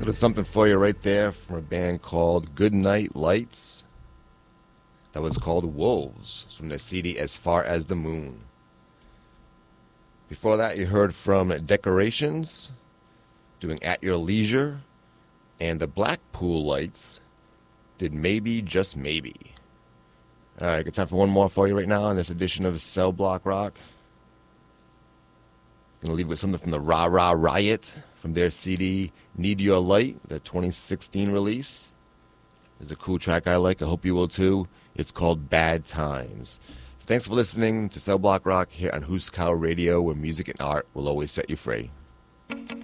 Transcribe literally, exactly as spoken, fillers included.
Little something for you right there from a band called Goodnight Lights. That was called Wolves. It's from their C D As Far As the Moon. Before that, you heard from Decorations, doing At Your Leisure, and the Blackpool Lights did Maybe Just Maybe. All right, good time for one more for you right now in this edition of Cell Block Rock. Gonna leave with something from the Rah Rah Riot from their C D Need Your Light, their twenty sixteen release. There's a cool track I like. I hope you will too. It's called Bad Times. So thanks for listening to Cell Block Rock here on Huskau Radio, where music and art will always set you free.